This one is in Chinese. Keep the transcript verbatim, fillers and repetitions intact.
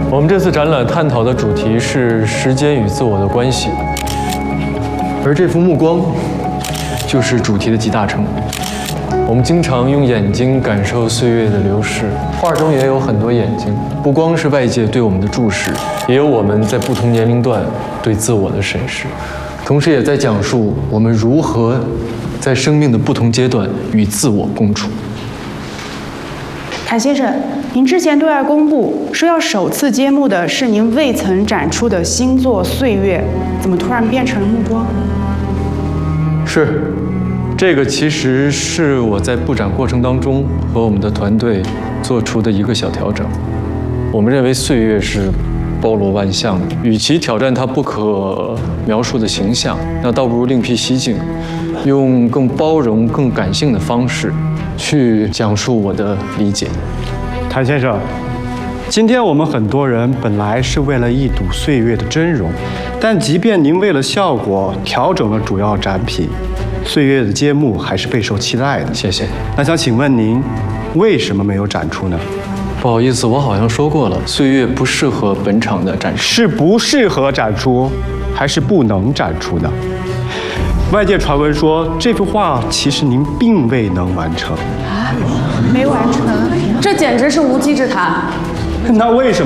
我们这次展览探讨的主题是时间与自我的关系，而这幅目光就是主题的集大成。我们经常用眼睛感受岁月的流逝，画中也有很多眼睛，不光是外界对我们的注视，也有我们在不同年龄段对自我的审视，同时也在讲述我们如何在生命的不同阶段与自我共处。 谭先生，您之前对外公布说要首次揭幕的是您未曾展出的新作《岁月》，怎么突然变成了目光？ 是，这个其实是我在布展过程当中和我们的团队做出的一个小调整。我们认为岁月是包罗万象的，与其挑战它不可描述的形象，那倒不如另辟蹊径，用更包容、更感性的方式去讲述我的理解。 谭先生，今天我们很多人本来是为了一睹岁月的真容，但即便您为了效果调整了主要展品，岁月的揭幕还是备受期待的。 谢谢。 那想请问您，为什么没有展出呢？ 不好意思，我好像说过了，岁月不适合本场的展示。 是不适合展出，还是不能展出呢？外界传闻说这幅画其实您并未能完成。 没完成， 这简直是无稽之谈。 那为什么